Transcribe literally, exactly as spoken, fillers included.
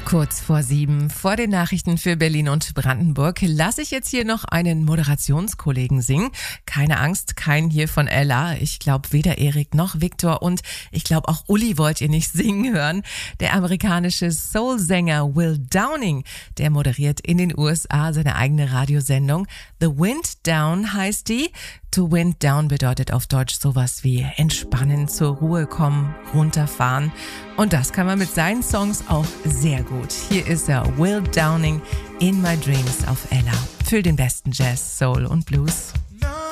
Kurz vor sieben, vor den Nachrichten für Berlin und Brandenburg, lasse ich jetzt hier noch einen Moderationskollegen singen. Keine Angst, kein hier von Ella. Ich glaube weder Erik noch Viktor und ich glaube auch Uli wollt ihr nicht singen hören. Der amerikanische Soul-Sänger Will Downing, der moderiert in den U S A seine eigene Radiosendung. The Wind Down heißt die. To wind down bedeutet auf Deutsch sowas wie entspannen, zur Ruhe kommen, runterfahren. Und das kann man mit seinen Songs auch sehr gut. Hier ist er, Will Downing, In My Dreams auf Ella. Für den besten Jazz, Soul und Blues.